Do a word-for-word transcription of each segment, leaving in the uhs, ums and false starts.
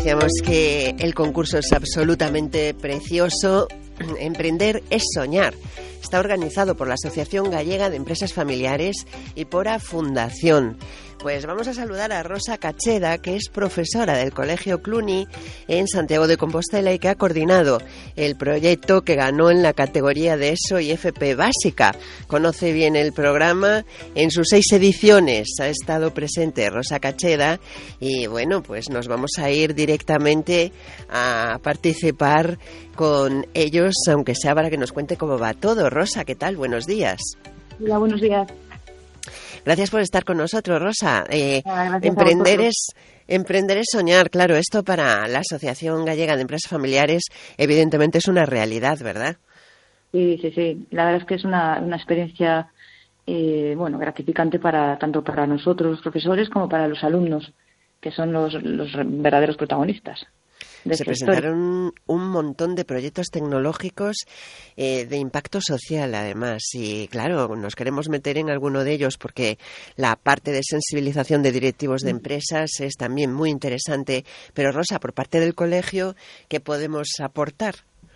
decíamos que el concurso es absolutamente precioso. Emprender es soñar. Está organizado por la Asociación Gallega de Empresas Familiares y por A Fundación. Pues vamos a saludar a Rosa Cacheda, que es profesora del Colegio Cluny en Santiago de Compostela y que ha coordinado el proyecto que ganó en la categoría de ESO y F P básica. Conoce bien el programa, en sus seis ediciones ha estado presente Rosa Cacheda y bueno, pues nos vamos a ir directamente a participar con ellos, aunque sea para que nos cuente cómo va todo. Rosa, ¿qué tal? Buenos días. Hola, buenos días. Gracias por estar con nosotros, Rosa. Eh, ah, emprender es emprender es soñar, claro. Esto para la Asociación Gallega de Empresas Familiares, evidentemente es una realidad, ¿verdad? Sí, sí, sí. La verdad es que es una, una experiencia, eh, bueno, gratificante para tanto para nosotros, los profesores, como para los alumnos, que son los, los verdaderos protagonistas. Se presentaron un montón de proyectos tecnológicos eh, de impacto social, además. Y claro, nos queremos meter en alguno de ellos porque la parte de sensibilización de directivos de empresas es también muy interesante. Pero, Rosa, por parte del colegio, ¿qué podemos aportar?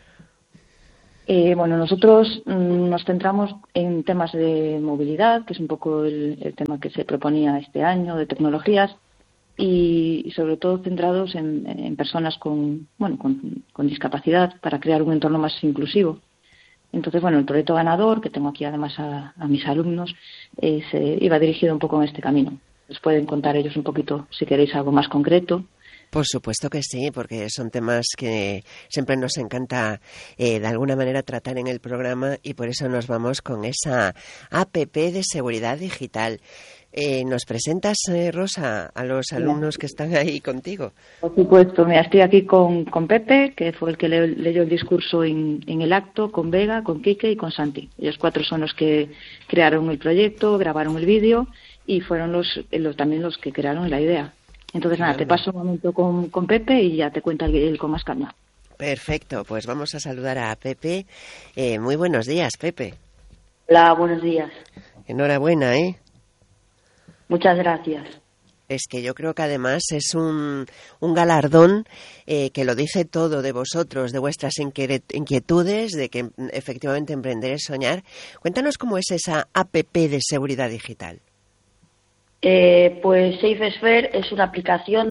Eh, bueno, nosotros mmm, nos centramos en temas de movilidad, que es un poco el, el tema que se proponía este año, de tecnologías. Y, y sobre todo centrados en, en personas con, bueno, con, con discapacidad para crear un entorno más inclusivo. Entonces, bueno, el proyecto ganador, que tengo aquí además a, a mis alumnos, eh, se iba dirigido un poco en este camino. Les pueden contar ellos un poquito, si queréis, algo más concreto. Por supuesto que sí, porque son temas que siempre nos encanta eh, de alguna manera tratar en el programa y por eso nos vamos con esa A P P de seguridad digital. Eh, ¿Nos presentas, eh, Rosa, a los alumnos que están ahí contigo? Por supuesto, mira, estoy aquí con, con Pepe, que fue el que le, leyó el discurso en, en el acto, con Vega, con Quique y con Santi. Ellos cuatro son los que crearon el proyecto, grabaron el vídeo y fueron los, los también los que crearon la idea. Entonces, nada, te paso un momento con, con Pepe y ya te cuenta él con más calma. Perfecto, pues vamos a saludar a Pepe. Eh, muy buenos días, Pepe. Hola, buenos días. Enhorabuena, ¿eh? Muchas gracias. Es que yo creo que además es un, un galardón eh, que lo dice todo de vosotros, de vuestras inquietudes, de que efectivamente emprender es soñar. Cuéntanos cómo es esa A P P de seguridad digital. Eh, pues SafeSphere es una aplicación